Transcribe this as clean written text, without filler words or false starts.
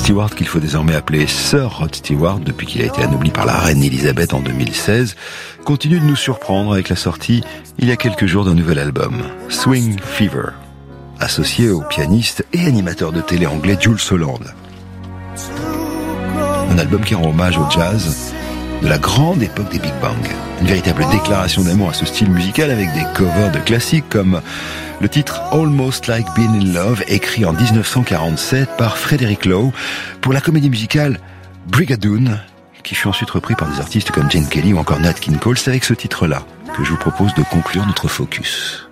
Stewart, qu'il faut désormais appeler Sir Rod Stewart depuis qu'il a été anobli par la reine Elisabeth en 2016, continue de nous surprendre avec la sortie il y a quelques jours d'un nouvel album, Swing Fever, associé au pianiste et animateur de télé anglais Jools Holland. Un album qui rend hommage au jazz de la grande époque des Big Bang. Une véritable déclaration d'amour à ce style musical avec des covers de classiques comme le titre Almost Like Being in Love, écrit en 1947 par Frederick Lowe pour la comédie musicale Brigadoon, qui fut ensuite repris par des artistes comme Gene Kelly ou encore Nat King Cole. C'est avec ce titre-là que je vous propose de conclure notre focus.